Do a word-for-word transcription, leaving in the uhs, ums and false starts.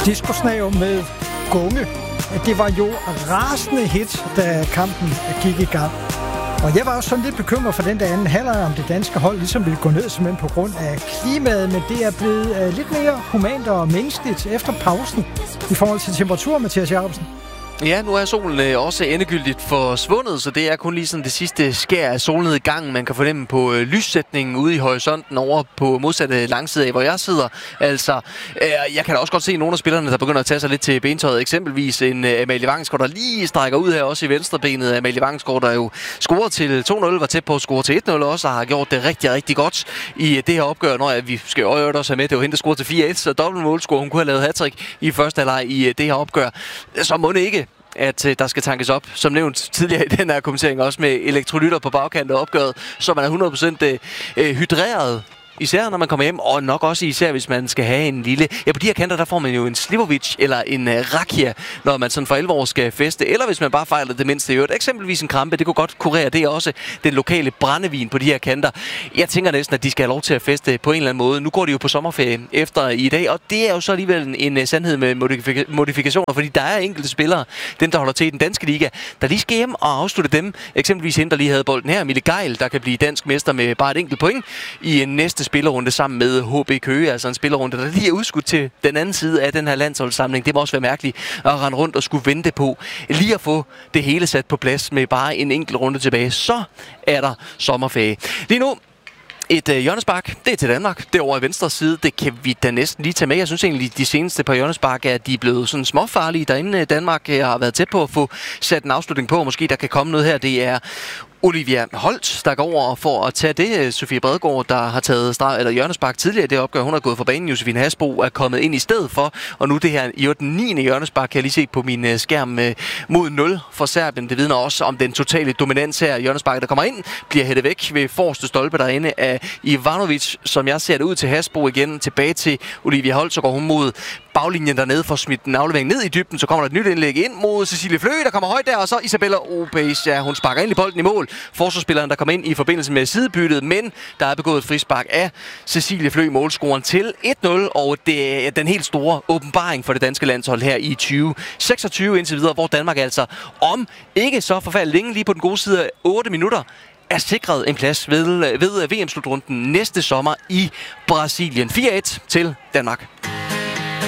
Disco-snav med Gunge. Det var jo rasende hit, da kampen gik i gang. Og jeg var også sådan lidt bekymret for den der anden halvleg, om det danske hold ligesom ville gå ned simpelthen på grund af klimaet, men det er blevet uh, lidt mere humant og menneskeligt efter pausen i forhold til temperatur, Mathias Jacobsen. Ja, nu er solen også endegyldigt forsvundet, så det er kun lige sådan det sidste skær af solnedgangen, man kan fornemme på øh, lyssætningen ude i horisonten over på modsatte langside af, hvor jeg sidder. Altså, øh, jeg kan da også godt se nogle af spillerne, der begynder at tage sig lidt til bentøjet. Eksempelvis en øh, Amalie Vangsgaard, der lige strækker ud her også i venstrebenet. Amalie Vangsgaard, der jo scorer til to nul, var tæt på at score til et nul også, og har gjort det rigtig, rigtig godt i det her opgør. Når vi skal jo også have med, det var hende, der scorede til fire et, så dobbelt målscore. Hun kunne have lavet hattrick i første halvleg i det her opgør. Så må det ikke, at øh, der skal tankes op, som nævnt tidligere i den her kommentering, også med elektrolytter på bagkant af opgøret, så man er hundrede procent øh, hydreret. Især når man kommer hjem, og nok også især hvis man skal have en lille... Ja, på de her kanter, der får man jo en Slivovic eller en uh, Rakia, når man sådan for alvor skal feste. Eller hvis man bare fejler det mindste i øvrigt. Eksempelvis en krampe, det kunne godt kurere. Det er også den lokale brændevin på de her kanter. Jeg tænker næsten, at de skal have lov til at feste på en eller anden måde. Nu går de jo på sommerferie efter i dag, og det er jo så alligevel en, en uh, sandhed med modifika- modifikationer, fordi der er enkelte spillere, dem der holder til i den danske liga, der lige skal hjem og afslutte dem. Eksempelvis hende, der lige havde bolden her, Mille Geil, der kan blive dansk mester med bare et enkelt point i en næste spillerunde sammen med H B Køge, altså en spillerunde, der lige er udskudt til den anden side af den her landsholdssamling. Det må også være mærkeligt at rende rundt og skulle vente på lige at få det hele sat på plads med bare en enkelt runde tilbage. Så er der sommerferie. Lige nu et øh, hjørnespark, det er til Danmark. Det er over i venstre side, det kan vi da næsten lige tage med. Jeg synes egentlig, de seneste par hjørnespark er de er blevet sådan småfarlige derinde. Danmark har været tæt på at få sat en afslutning på, og måske der kan komme noget her. Det er Olivia Holt, der går over for at tage det. Sofie Bredegaard, der har taget streg, eller hjørnespark tidligere i det opgør. Hun har gået for banen. Josefine Hasbro er kommet ind i stedet for. Og nu det her i den niende hjørnespark kan jeg lige se på min skærm mod nul for Serbien. Det vidner også om den totale dominans her. Hjørnesparket, der kommer ind, bliver hættet væk ved forreste stolpe derinde af Ivanovic, som jeg ser det ud til Hasbro igen. Tilbage til Olivia Holt, så går hun mod baglinjen dernede for at smide en aflevering ned i dybden. Så kommer der et nyt indlæg ind mod Cecilie Flø, der kommer højt der, og så Isabella Opes. Ja, hun sparker ind i bolden i mål. Forsvarsspilleren, der kommer ind i forbindelse med sidebyttet, men der er begået et frispark af Cecilie Flø, målscoren til et nul, og det er den helt store åbenbaring for det danske landshold her i tyve seksogtyve indtil videre, hvor Danmark altså om ikke så forfærdeligt længe, lige på den gode side af otte minutter, er sikret en plads ved, ved V M-slutrunden næste sommer i Brasilien. fire et til Danmark.